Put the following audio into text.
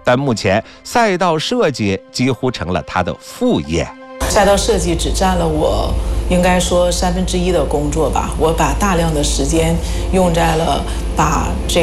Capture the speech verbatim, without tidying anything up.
但目前赛道设计几乎成了他的副业。 赛道设计只占了我应该说三分之一的工作吧，我把大量的时间用在了把这